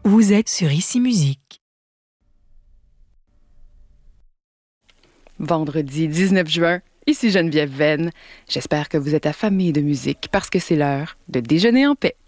Vous êtes sur Ici Musique. Vendredi 19 juin, ici Geneviève Venn. J'espère que vous êtes affamés de musique parce que c'est l'heure de déjeuner en paix.